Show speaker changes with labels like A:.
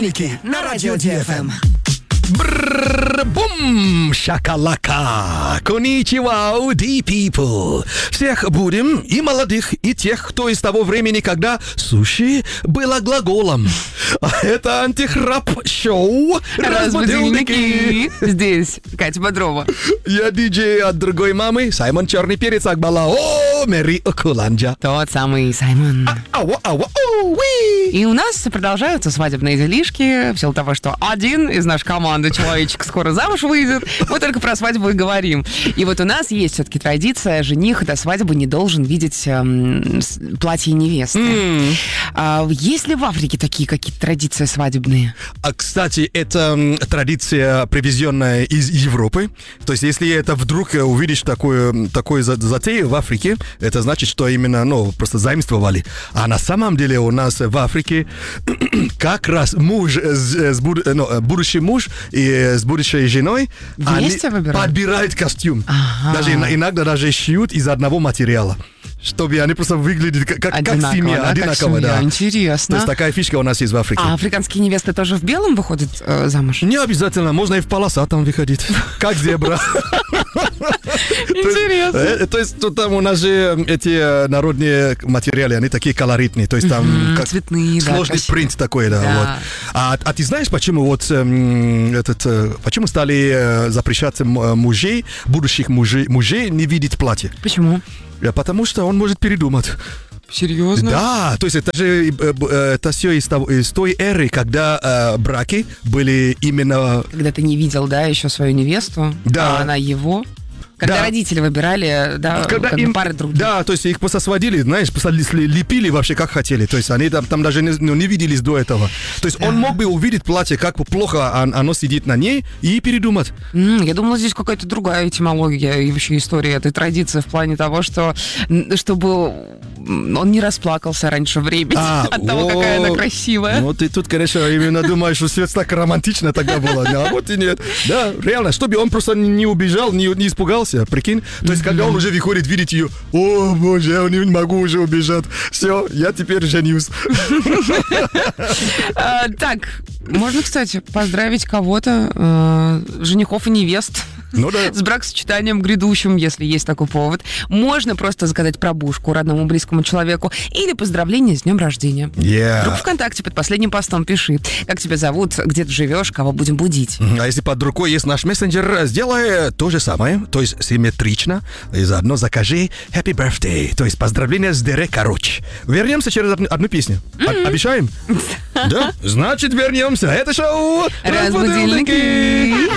A: Будильники на радио ДФМ.
B: Бум! Шакалака! Коничева, ди people! Всех будем, и молодых, и тех, кто из того времени, когда суши было глаголом. А это антихрап-шоу
C: Разбудильники. Здесь Катя Бодрова.
B: Я диджей от другой мамы, Саймон Черный Перец Акбала. О, Мэри Окуланджа.
C: Тот самый Саймон. И у нас продолжаются свадебные делишки в силу того, что один из нашей команды человечек скоро замуж выйдет. Мы только про свадьбу и говорим. И вот у нас есть все-таки традиция: жених до свадьбы не должен видеть платье невесты. Есть ли в Африке такие какие-то традиции свадебные?
B: Кстати, это традиция, привезенная из Европы. То есть, если это вдруг увидишь такую затею в Африке, это значит, что именно, просто заимствовали. А на самом деле у нас в Африке как раз будущий муж и с будущей женой
C: вместе выбирают?
B: Подбирают костюм.
C: Ага.
B: Даже иногда шьют из одного материала, чтобы они просто выглядели как семья, одинаково. Да.
C: Интересно.
B: То есть такая фишка у нас есть в Африке.
C: А африканские невесты тоже в белом выходят замуж?
B: Не обязательно, можно и в полосатом выходить, как зебра.
C: Интересно.
B: То есть там у нас же эти народные материалы, они такие колоритные, то есть там как
C: цветные,
B: сложный принт такой, да. Вот. А ты знаешь, почему почему стали запрещаться будущих мужей не видеть платье?
C: Почему?
B: Потому что он может передумать.
C: Серьезно?
B: Да, то есть это все из той эры, когда браки были именно...
C: Когда ты не видел, еще свою невесту,
B: да.
C: А она его... Когда родители выбирали, пары друг друга.
B: Да, то есть их просто сводили, знаешь, просто лепили вообще как хотели. То есть они там даже не виделись до этого. То есть он мог бы увидеть платье, как плохо оно сидит на ней, и передумать.
C: Я думала, здесь какая-то другая этимология и вообще история этой традиции в плане того, что чтобы он не расплакался раньше времени от того, какая она красивая.
B: Ну, ты тут, конечно, именно думаешь, что все так романтично тогда было. А вот и нет. Да, реально, чтобы он просто не убежал, не испугался. Прикинь? То есть, когда он уже выходит видеть ее, о, боже, я не могу уже убежать. Все, я теперь женюсь.
C: Так, можно, кстати, поздравить кого-то, женихов и невест. С бракосочетанием грядущим, если есть такой повод. Можно просто заказать пробушку родному близкому человеку или поздравление с днем рождения. Друг ВКонтакте под последним постом пиши, как тебя зовут, где ты живешь, кого будем будить.
B: А если под рукой есть наш мессенджер, сделай то же самое, то есть симметрично, и заодно закажи Happy Birthday, то есть поздравления с Дере Короче. Вернемся через одну песню. Обещаем? Да? Значит, вернемся. Это шоу
C: Разбудильники.